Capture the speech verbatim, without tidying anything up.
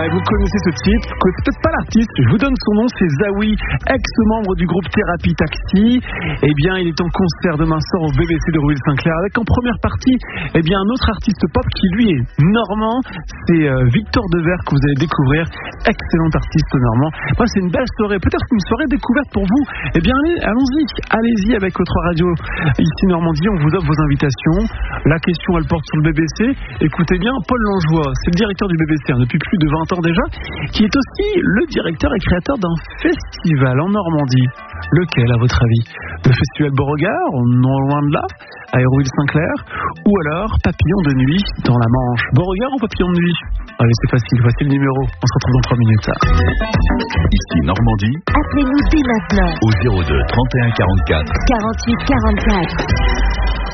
Ouais, vous connaissez ce titre, vous connaissez peut-être pas l'artiste, je vous donne son nom, c'est Zawi, ex-membre du groupe Thérapie Taxi. Eh bien, il est en concert demain soir au B B C de Hérouville-Saint-Clair avec en première partie, eh bien, un autre artiste pop qui lui est normand, c'est euh, Victor Devers que vous allez découvrir, excellent artiste normand. Moi, c'est une belle soirée, peut-être une soirée découverte pour vous. Eh bien, allez, allons-y, allez-y avec votre radio ici Normandie, on vous offre vos invitations. La question, elle porte sur le B B C. Écoutez bien, Paul Langlois, c'est le directeur du B B C hein, depuis plus de vingt ans déjà, qui est aussi le directeur et créateur d'un festival en Normandie. Lequel, à votre avis? Le festival Beauregard, non loin de là, à Hérouville-Saint-Clair, ou alors Papillon de nuit dans la Manche? Beauregard ou Papillon de nuit? Allez, c'est facile, voici le numéro. On se retrouve dans trois minutes. Ici Normandie. Appelez-nous dès maintenant Au zéro deux trente et un quarante-quatre quarante-huit quarante-quatre.